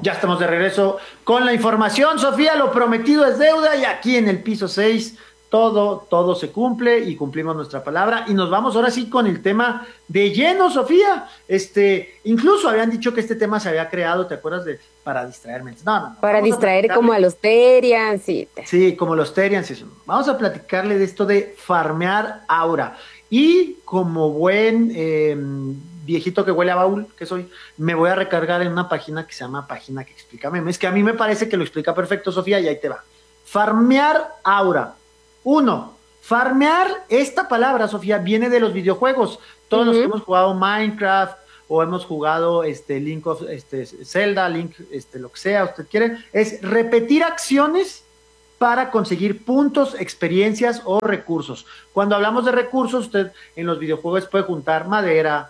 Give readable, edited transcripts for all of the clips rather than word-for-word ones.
Ya estamos de regreso con la información. Sofía, lo prometido es deuda y aquí en el piso 6 todo se cumple y cumplimos nuestra palabra. Y nos vamos ahora sí con el tema de lleno, Sofía. Incluso habían dicho que este tema se había creado, ¿te acuerdas de? Para distraerme. No. Para distraer como a los Terians, sí. Sí, como los Terians. Eso. Vamos a platicarle de esto de farmear aura. Y como buen viejito que huele a baúl que soy, me voy a recargar en una página que se llama Página que explica memes, que a mí me parece que lo explica perfecto, Sofía, y ahí te va. Farmear aura. Uno, farmear, esta palabra, Sofía, viene de los videojuegos. Todos los que hemos jugado Minecraft o hemos jugado Link of Zelda, Link, lo que sea, usted quiere, es repetir acciones para conseguir puntos, experiencias o recursos. Cuando hablamos de recursos, usted en los videojuegos puede juntar madera,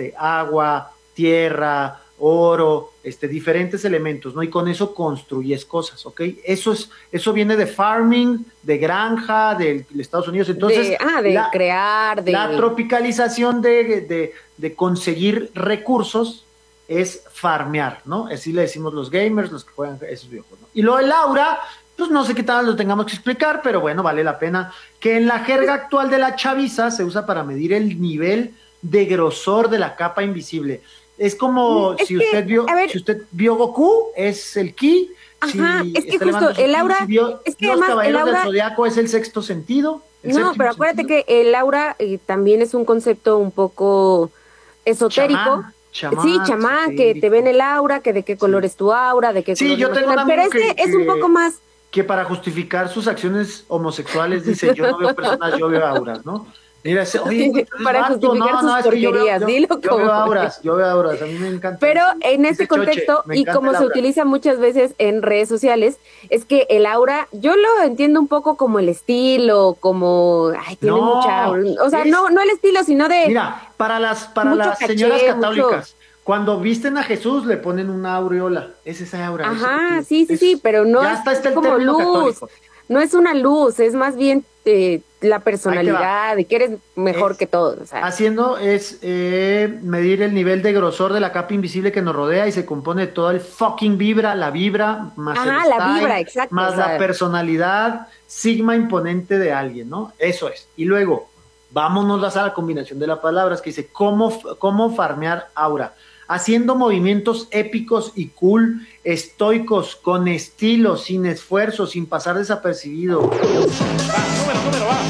agua, tierra, oro, diferentes elementos, ¿no? Y con eso construyes cosas, ¿ok? Eso viene de farming, de granja, de Estados Unidos. Entonces, crear, la tropicalización de conseguir recursos es farmear, ¿no? Así le decimos los gamers, los que juegan esos videojuegos, ¿no? Y lo del aura, pues no sé qué tal lo tengamos que explicar, pero bueno, vale la pena, que en la jerga actual de la chaviza se usa para medir el nivel de grosor de la capa invisible. Es como si usted vio Goku, es el ki. Ajá, es que justo el aura, es que además el aura del Zodiaco es el sexto sentido. No, pero acuérdate que el aura también es un concepto un poco esotérico. Chamán, que te ven el aura, que de qué color es tu aura, de qué color yo tengo un pero es un poco más que para justificar sus acciones homosexuales dice, yo no veo personas, yo veo auras, ¿no? Mira, oye, para justificar sus porquerías, dilo como yo veo auras, a mí me encanta. Pero en ese contexto, y como se utiliza muchas veces en redes sociales, es que el aura, yo lo entiendo un poco como el estilo, como, tiene mucha aura, o sea, no el estilo, sino de... Mira, para las señoras católicas, cuando visten a Jesús le ponen una aureola, es esa aura. Ajá, sí, pero no es como luz, católico. No es una luz, es más bien la personalidad, de que eres mejor que todos. O sea. Haciendo es medir el nivel de grosor de la capa invisible que nos rodea y se compone de todo el fucking la vibra, más la vibra, exacto. Más la personalidad sigma imponente de alguien, ¿no? Eso es. Y luego, vámonos a la combinación de las palabras que dice, ¿cómo farmear aura? Haciendo movimientos épicos y cool, estoicos, con estilo, sin esfuerzo, sin pasar desapercibido. Va, número, va.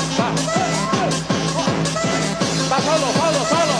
Va solo,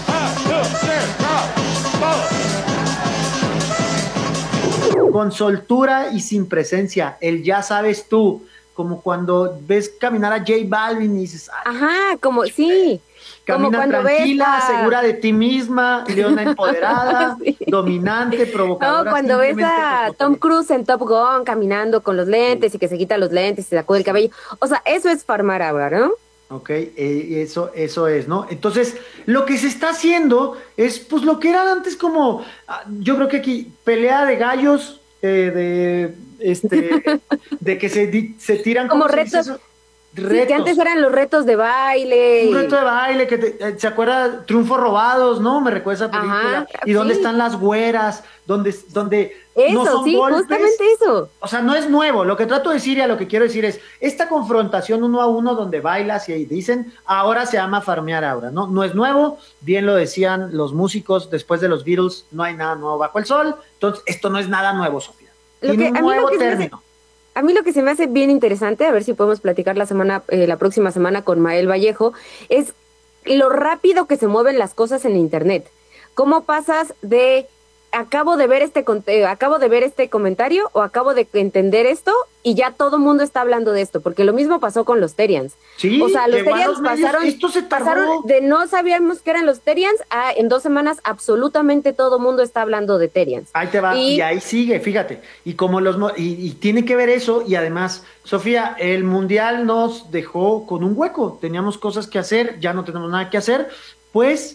yeah. Con soltura y sin presencia, el ya sabes tú, como cuando ves caminar a J Balvin y dices... Ajá, como, sí... Camina tranquila, segura de ti misma, leona empoderada, dominante, provocadora. No, cuando ves a Tom Cruise en Top Gun caminando con los lentes y que se quita los lentes y se sacude el cabello. O sea, eso es farmar ahora, ¿no? Ok, eso es, ¿no? Entonces, lo que se está haciendo es, pues, lo que era antes como, yo creo que aquí, pelea de gallos, de que se tiran... Como retos... Retos. Sí, que antes eran los retos de baile. Un reto de baile, que ¿se acuerda? Triunfos robados, ¿no? Me recuerda esa película. Ajá, y dónde están las güeras, donde eso, no son golpes. Justamente eso. O sea, no es nuevo. Lo que trato de decir y a lo que quiero decir es, esta confrontación 1-a-1 donde bailas y ahí dicen, ahora se llama farmear aura, ¿no? No es nuevo, bien lo decían los músicos después de los Beatles, no hay nada nuevo bajo el sol. Entonces, esto no es nada nuevo, Sofía. Tiene un nuevo término. A mí lo que se me hace bien interesante, a ver si podemos platicar la próxima semana con Mael Vallejo, es lo rápido que se mueven las cosas en internet. ¿Cómo pasas de acabo de ver este comentario o acabo de entender esto y ya todo el mundo está hablando de esto? Porque lo mismo pasó con los Terians. Sí, o sea, los Terians pasaron de no sabíamos que eran los Terians a en 2 semanas absolutamente todo el mundo está hablando de Terians. Ahí te va, y ahí sigue, fíjate. Y como y tiene que ver eso, y además, Sofía, el Mundial nos dejó con un hueco. Teníamos cosas que hacer, ya no tenemos nada que hacer, pues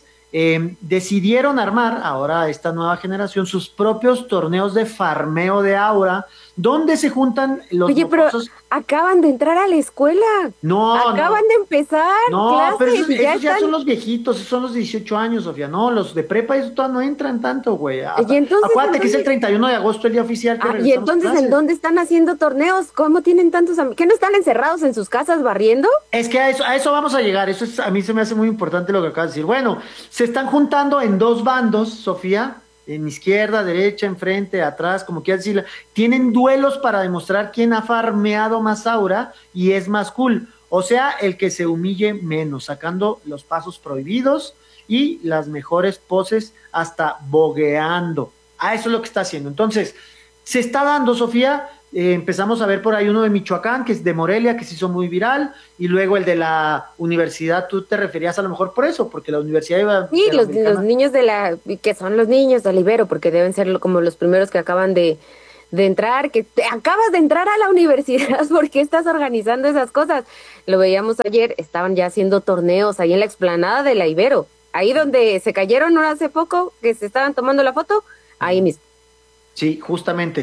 decidieron armar, ahora esta nueva generación, sus propios torneos de farmeo de aura, ¿Dónde se juntan los Oye, pero mocosos? acaban de entrar a la escuela. No, Acaban de empezar no, pero clases y ya esos ya están. son los viejitos, esos son los 18 años, Sofía. No, los de prepa, esos todavía no entran tanto, güey. Y entonces, Acuérdate que es el entonces, 31 de agosto, el día oficial que y regresamos a entonces, ¿en clases. dónde están haciendo torneos? ¿Cómo tienen tantos amigos? ¿Qué no están encerrados en sus casas barriendo? Es que a eso vamos a llegar. Eso a mí se me hace muy importante lo que acabas de decir. Bueno, se están juntando en dos bandos, Sofía, en izquierda, derecha, enfrente, atrás, como quieras decirlo. Tienen duelos para demostrar quién ha farmeado más aura y es más cool. O sea, el que se humille menos, sacando los pasos prohibidos y las mejores poses hasta bogueando. A eso es lo que está haciendo. Entonces, se está dando, Sofía. Empezamos a ver por ahí uno de Michoacán, que es de Morelia, que se hizo muy viral, y luego el de la universidad. Tú te referías a lo mejor por eso, porque la universidad Sí, los niños que son los niños de Ibero, porque deben ser como los primeros que acaban de entrar, que te acabas de entrar a la universidad, ¿por qué estás organizando esas cosas? Lo veíamos ayer, estaban ya haciendo torneos ahí en la explanada de la Ibero, ahí donde se cayeron no hace poco, que se estaban tomando la foto, ahí mismo. Sí, justamente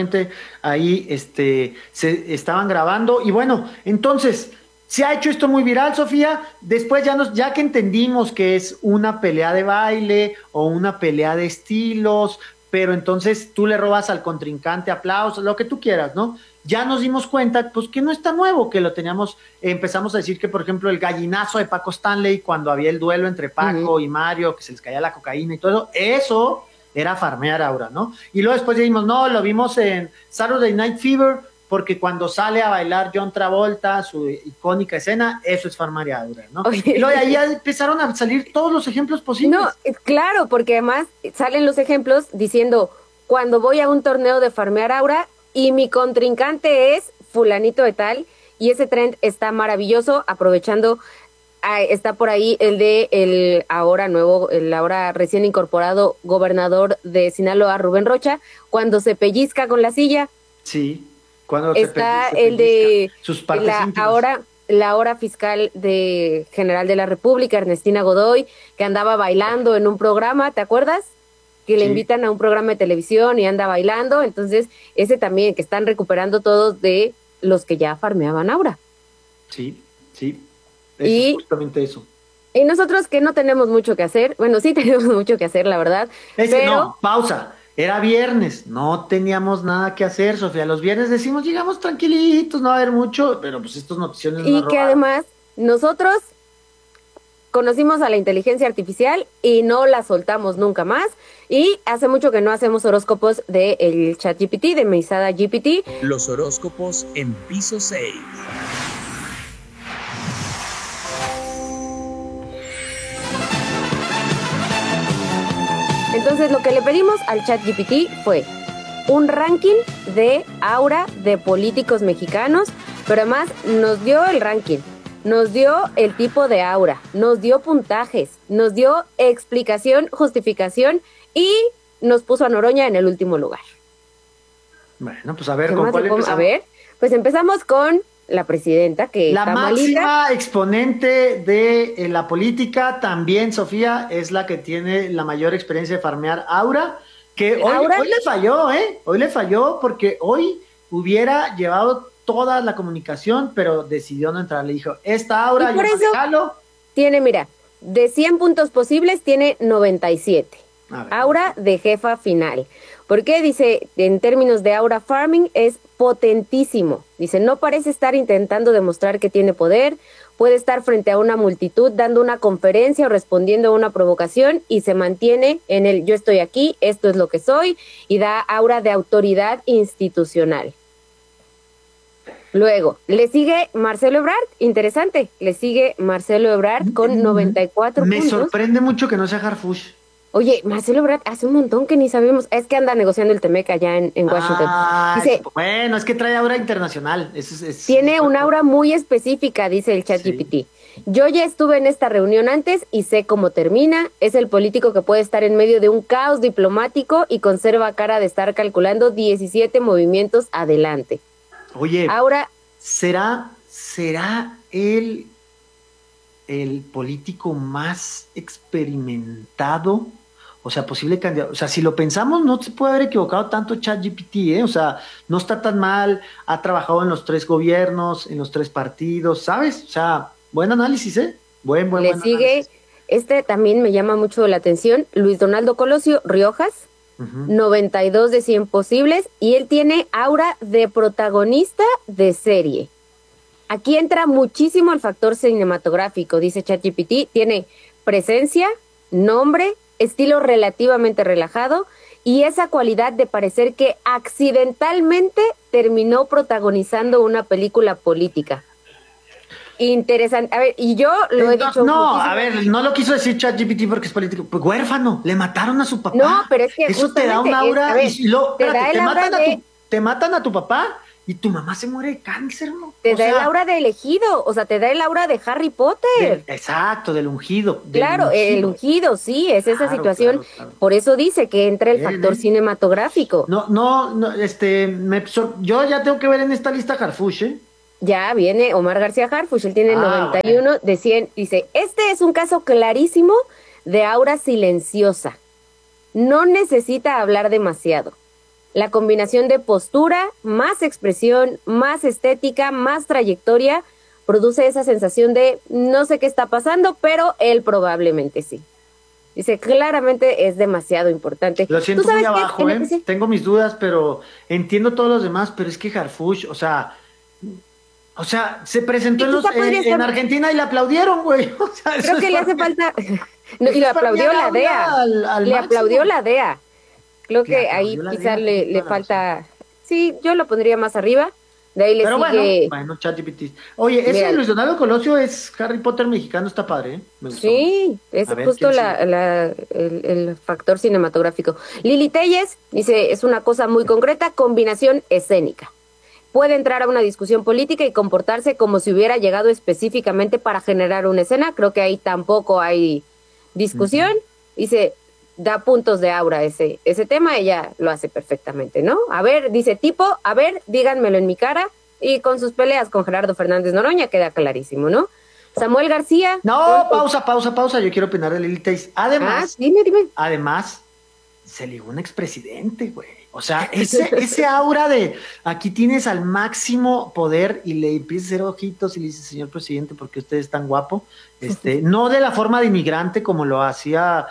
ahí se estaban grabando y bueno, entonces se ha hecho esto muy viral, Sofía. Después ya que entendimos que es una pelea de baile o una pelea de estilos, pero entonces tú le robas al contrincante aplausos, lo que tú quieras, ¿no? Ya nos dimos cuenta, pues que no está nuevo, que lo teníamos, empezamos a decir que, por ejemplo, el gallinazo de Paco Stanley, cuando había el duelo entre Paco y Mario, que se les caía la cocaína y todo eso era farmear aura, ¿no? Y luego después dijimos, no, lo vimos en Saturday Night Fever, porque cuando sale a bailar John Travolta, su icónica escena, eso es farmear aura, ¿no? Oye. Y luego de ahí ya empezaron a salir todos los ejemplos posibles. No, claro, porque además salen los ejemplos diciendo, cuando voy a un torneo de farmear aura y mi contrincante es fulanito de tal, y ese trend está maravilloso, aprovechando. Está por ahí el ahora recién incorporado gobernador de Sinaloa, Rubén Rocha, cuando se pellizca con la silla. Sí, cuando está se el de sus partes íntimas. La ahora fiscal general de la República, Ernestina Godoy, que andaba bailando en un programa, ¿te acuerdas? Que le invitan a un programa de televisión y anda bailando. Entonces, ese también, que están recuperando todos de los que ya farmeaban aura. Sí, sí. Y justamente eso. Y nosotros que no tenemos mucho que hacer, bueno, sí tenemos mucho que hacer, la verdad. No, pausa. Era viernes, no teníamos nada que hacer, Sofía. Los viernes decimos, llegamos tranquilitos, no va a haber mucho, pero pues estos noticiones y que además nosotros conocimos a la inteligencia artificial y no la soltamos nunca más. Y hace mucho que no hacemos horóscopos del ChatGPT, de Mesada GPT. Los horóscopos en piso 6. Entonces lo que le pedimos al ChatGPT fue un ranking de aura de políticos mexicanos, pero además nos dio el ranking, nos dio el tipo de aura, nos dio puntajes, nos dio explicación, justificación y nos puso a Noroña en el último lugar. Bueno, pues a ver, ¿con cuál empezamos? A ver, pues empezamos con la presidenta, que la está máxima malita. Exponente de la política, también Sofía, es la que tiene la mayor experiencia de farmear aura, que hoy le falló, hoy le falló porque hoy hubiera llevado toda la comunicación, pero decidió no entrar. Le dijo, esta aura, y por eso tiene, mira, de 100 puntos posibles, tiene 97. Aura de jefa final. Porque dice, en términos de aura farming, es potentísimo. Dice, no parece estar intentando demostrar que tiene poder, puede estar frente a una multitud dando una conferencia o respondiendo a una provocación y se mantiene en el yo estoy aquí, esto es lo que soy, y da aura de autoridad institucional. Luego, le sigue Marcelo Ebrard, interesante, le sigue Marcelo Ebrard con 94 puntos. Me sorprende mucho que no sea Harfush. Oye, Marcelo Ebrard hace un montón que ni sabemos, es que anda negociando el Temec allá en Washington. Dice, bueno, es que trae aura internacional. Tiene un aura muy específica, dice el ChatGPT. Sí. Yo ya estuve en esta reunión antes y sé cómo termina. Es el político que puede estar en medio de un caos diplomático y conserva cara de estar calculando 17 movimientos adelante. Oye, ahora ¿será el político más experimentado O sea, posible candidato. O sea, si lo pensamos, no se puede haber equivocado tanto ChatGPT, ¿eh? O sea, no está tan mal, ha trabajado en los 3 gobiernos, en los 3 partidos, ¿sabes? O sea, buen análisis, ¿eh? Buen Le sigue, análisis. también me llama mucho la atención, Luis Donaldo Colosio Riojas, 92 de 100 posibles, y él tiene aura de protagonista de serie. Aquí entra muchísimo el factor cinematográfico, dice ChatGPT, tiene presencia, nombre, estilo relativamente relajado y esa cualidad de parecer que accidentalmente terminó protagonizando una película política. Interesante. A ver, y yo lo he dicho. No, a ver, no lo quiso decir ChatGPT porque es político. Pues huérfano, le mataron a su papá. No, pero es que eso te da un aura. Te matan a tu papá y tu mamá se muere de cáncer, ¿no? Te da el aura de elegido, o sea, te da el aura de Harry Potter. Exacto, del ungido. Claro, el ungido, sí, es esa situación. Claro. Por eso dice que entra el factor cinematográfico. No, yo ya tengo que ver en esta lista Harfush, ¿eh? Ya viene Omar García Harfuch, él tiene 91 de 100. Dice, este es un caso clarísimo de aura silenciosa. No necesita hablar demasiado. La combinación de postura, más expresión, más estética, más trayectoria, produce esa sensación de no sé qué está pasando, pero él probablemente sí. Dice, claramente es demasiado importante. Lo siento muy abajo, ¿eh? Tengo mis dudas, pero entiendo todos los demás, pero es que Harfuch, o sea, se presentó en Argentina y le aplaudieron, güey. O sea, creo que le hace falta... No, y le aplaudió la DEA. Le aplaudió la DEA. Creo que ahí quizás le falta... Sí, yo lo pondría más arriba. De ahí le sigue... Bueno, ChatGPT. Oye, ese Luis Donaldo Colosio es Harry Potter mexicano, está padre, ¿eh? Me gustó. Sí, es justo el factor cinematográfico. Lili Telles dice, es una cosa muy concreta, combinación escénica. Puede entrar a una discusión política y comportarse como si hubiera llegado específicamente para generar una escena. Creo que ahí tampoco hay discusión. Dice, da puntos de aura ese tema, ella lo hace perfectamente, ¿no? A ver, dice díganmelo en mi cara, y con sus peleas con Gerardo Fernández Noroña queda clarísimo, ¿no? Samuel García. No, pausa, yo quiero opinar de Lili Telles. Además, dime. Además, se ligó un expresidente, güey. O sea, ese aura de aquí tienes al máximo poder y le empieza a hacer ojitos y le dice, señor presidente, ¿por qué usted es tan guapo? No de la forma de inmigrante como lo hacía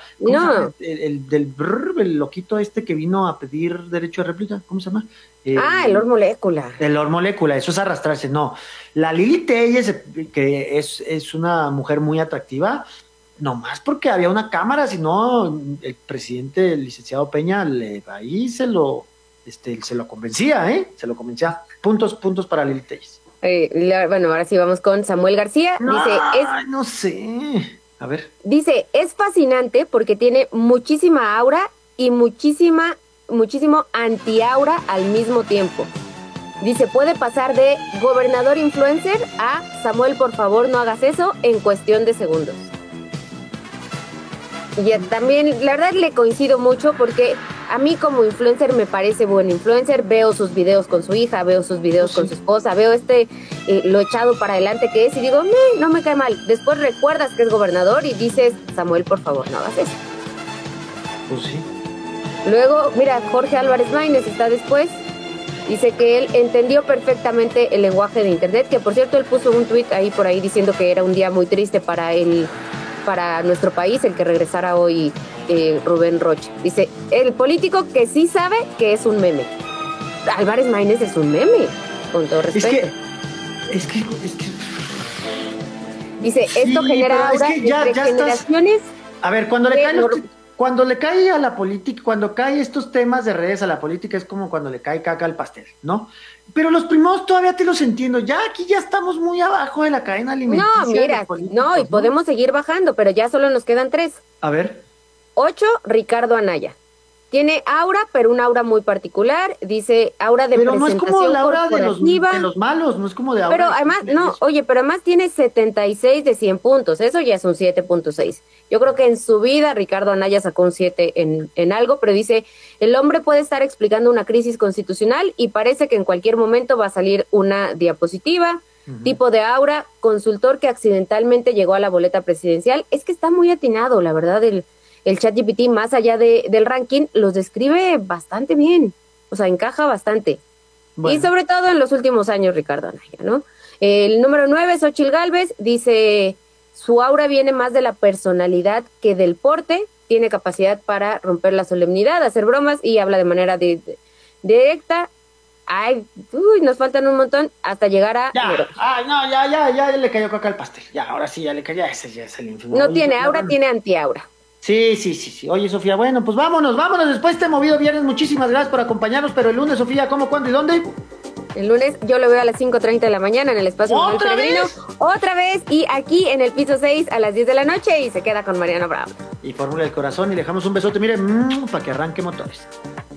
el loquito que vino a pedir derecho de réplica, ¿cómo se llama? El Lord Molécula. El Lord Molécula, eso es arrastrarse, no. La Lili Telles, que es una mujer muy atractiva, no más porque había una cámara, sino el presidente, el licenciado Peña, ahí se lo convencía, se lo convencía. Puntos para Lili Telles. Bueno, ahora sí vamos con Samuel García. No sé. A ver. Dice, es fascinante porque tiene muchísima aura y muchísimo anti-aura al mismo tiempo. Dice, puede pasar de gobernador influencer a Samuel, por favor, no hagas eso en cuestión de segundos. Y también, la verdad, le coincido mucho porque a mí como influencer me parece buen influencer. Veo sus videos con su hija, veo sus videos con su esposa, veo lo echado para adelante que es y digo, no me cae mal. Después recuerdas que es gobernador y dices, Samuel, por favor, no hagas eso. Pues sí. Luego, mira, Jorge Álvarez Maínez está después. Dice que él entendió perfectamente el lenguaje de internet, que por cierto él puso un tuit por ahí diciendo que era un día muy triste para nuestro país, el que regresara hoy Rubén Rocha. Dice, el político que sí sabe que es un meme. Álvarez Maínez es un meme, con todo respeto. Es que dice, esto genera aura entre generaciones. A ver, cuando le cae a la política, cuando cae estos temas de redes a la política, es como cuando le cae caca al pastel, ¿no? Pero los primeros todavía te los entiendo. Ya aquí ya estamos muy abajo de la cadena alimenticia. No, mira, y podemos seguir bajando, pero ya solo nos quedan 3. A ver. 8, Ricardo Anaya. Tiene aura, pero un aura muy particular. Dice aura de presentación corporativa. Pero no es como la aura de los malos, no es como de aura. Pero además, pero además tiene 76 de 100 puntos. Eso ya es un 7.6. Yo creo que en su vida Ricardo Anaya sacó un 7 en algo, pero dice, el hombre puede estar explicando una crisis constitucional y parece que en cualquier momento va a salir una diapositiva. Tipo de aura, consultor que accidentalmente llegó a la boleta presidencial. Es que está muy atinado, la verdad, el ChatGPT, más allá del ranking, los describe bastante bien, o sea, encaja bastante. Bueno. Y sobre todo en los últimos años, Ricardo Anaya, ¿no? El número 9, Xóchitl Gálvez, dice, su aura viene más de la personalidad que del porte, tiene capacidad para romper la solemnidad, hacer bromas y habla de manera directa. Ay, nos faltan un montón hasta llegar a... Ya le cayó caca al pastel. Ya, ahora sí, ya le cayó. Ese ya es el infierno. No tiene aura, tiene antiaura. Sí. Oye, Sofía, bueno, pues vámonos. Después de este movido viernes. Muchísimas gracias por acompañarnos. Pero el lunes, Sofía, ¿cómo, cuándo y dónde? El lunes yo lo veo a las 5:30 de la mañana en el espacio Manuel ¿Otra Peregrino. vez? Otra vez, y aquí en el piso 6 a las 10 de la noche, y se queda con Mariano Bravo. Y Fórmula del Corazón. Y le dejamos un besote, miren, para que arranque motores.